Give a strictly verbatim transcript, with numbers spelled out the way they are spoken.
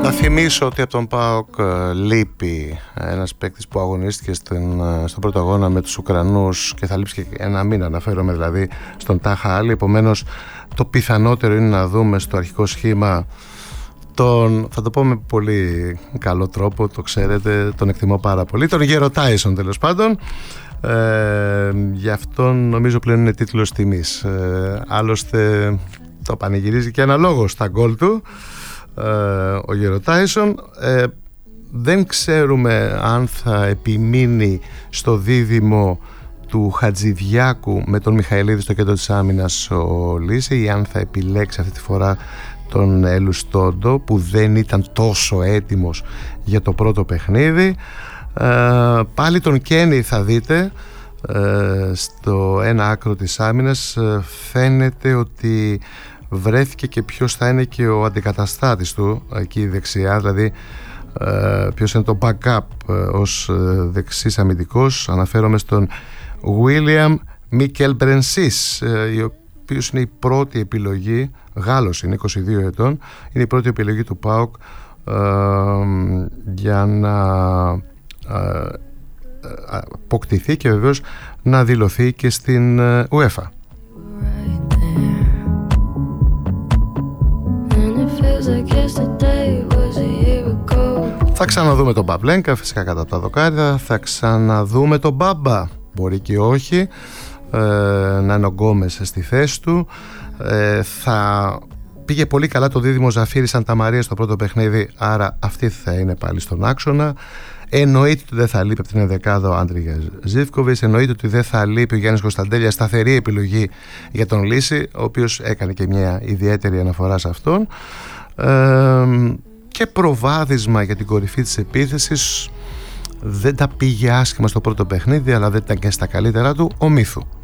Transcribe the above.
Να θυμίσω ότι από τον ΠΑΟΚ λείπει ένας παίκτης που αγωνίστηκε στην, στον πρώτο αγώνα με τους Ουκρανούς και θα λείψει και ένα μήνα, αναφέρομαι δηλαδή στον Τάχα Άλλη. Επομένως το πιθανότερο είναι να δούμε στο αρχικό σχήμα τον, θα το πω με πολύ καλό τρόπο, το ξέρετε, τον εκτιμώ πάρα πολύ, τον Γέρο Τάισον τέλος πάντων. Ε, γι' αυτόν νομίζω πλέον είναι τίτλος τιμής. Ε, άλλωστε το πανηγυρίζει και αναλόγως στα γκολ του ε, ο Γέρο Τάισον. ε, Δεν ξέρουμε αν θα επιμείνει στο δίδυμο του Χατζηδιάκου με τον Μιχαηλίδη στο κέντρο της άμυνας ο Λύση, ή αν θα επιλέξει αυτή τη φορά τον Ελουστόντο που δεν ήταν τόσο έτοιμος για το πρώτο παιχνίδι. Ε, πάλι τον Κένι θα δείτε ε, στο ένα άκρο της άμυνας. ε, φαίνεται ότι βρέθηκε και ποιος θα είναι και ο αντικαταστάτης του εκεί δεξιά, δηλαδή ε, ποιος είναι το backup ε, ως ε, δεξής αμυντικός. Αναφέρομαι στον William Μικέλ Μπρενσίς, ε, ο οποίος είναι η πρώτη επιλογή, Γάλλος είναι, είκοσι δύο ετών, είναι η πρώτη επιλογή του ΠΑΟΚ ε, για να ε, αποκτηθεί και βεβαίως να δηλωθεί και στην UEFA. Θα ξαναδούμε τον Παβλένκα, φυσικά κατά τα δοκάρια. Θα ξαναδούμε τον Μπάμπα, μπορεί και όχι, ε, να είναι ο Γκόμες στη θέση του. ε, Θα πήγε πολύ καλά το δίδυμο Ζαφίρι Σανταμαρία στο πρώτο παιχνίδι, άρα αυτή θα είναι πάλι στον άξονα. Εννοείται ότι δεν θα λείπει από την ενδεκάδα ο Άντριγια Ζίβκοβιτς. Εννοείται ότι δεν θα λείπει ο Γιάννης Κωνσταντέλια, σταθερή επιλογή για τον Λύση, ο οποίος έκανε και μια ιδιαίτερη αναφορά σε αυτόν. Ε, και προβάδισμα για την κορυφή της επίθεσης. Δεν τα πήγε άσχημα στο πρώτο παιχνίδι, αλλά δεν ήταν και στα καλύτερά του ο Μίθου.